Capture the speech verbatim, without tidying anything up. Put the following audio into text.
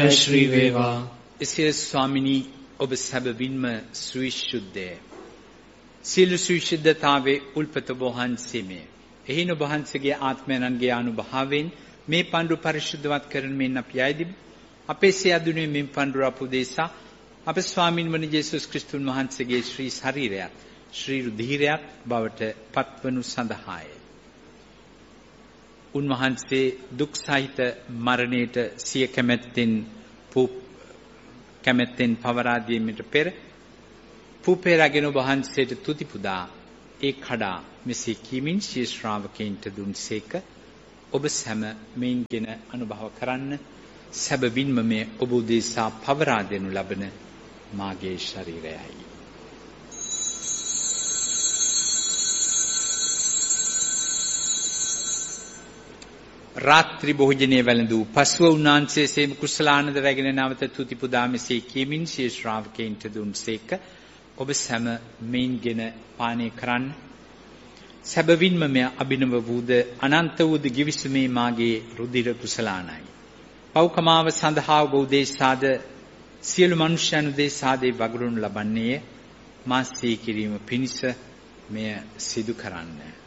ශ්‍රී වේවා. එසේ ස්වාමිනී ඔබ සැබවින්ම සවිශුද්ධය. සියලු සවිශුද්ධතාවේ උල්පත වහන්සේ මේ. එහින ඔබ වහන්සේගේ ආත්මයන්ගේ අනුභවයෙන් මේ පඬුර පරිශුද්ධවත් කරන මෙන් අපි යයිදිමු. අපේ සියදුනේ මෙන් පඬුර අපදේශා අප ස්වාමින් වන යේසුස් ක්‍රිස්තුන් වහන්සේගේ ශ්‍රී ශරීරයත් ශ්‍රී රුධිරයත් බවට පත්වනු සඳහාය. උන්වහන්සේ දුක් සහිත මරණයට සිය කැමැත්තෙන් පූ කැමැත්තෙන් පවරා දීමට පෙර පූපේරගෙන වහන්සේට තුති පුදා ඒ කඩා මෙසේ කීමින් සිය ශ්‍රාවකයන්ට දුන්සේක. ඔබ සැම මෙයින්ගෙන අනුභව කරන්න. සැබවින්ම මේ ඔබ උදෙසා පවරා දෙනු ලබන මාගේ ශරීරයයි. රාත්‍රී භෝජනයේ වැළඳූ පසුව උන්වහන්සේ සේම කුසලානන්ද රැගෙන නැවත තුති පුදා මෙසේ කීමින් සිය ශ්‍රාවකයන්ට දුන්සේක. ඔබ සැම මෙයින්ගෙන පානය කරන්න. සැබවින්ම මෙය අභිනව වූද අනන්ත වූද ගිවිසුමේ මාගේ රුධිර කුසලානයි. පෞකමාව සඳහා ඔබ උදෙසාද සියලු මනුෂ්‍යයන් උදෙසාද වගුරුන් ලබන්නේ මා සිහි කිරීම පිණිස මෙය සිදු කරන්න.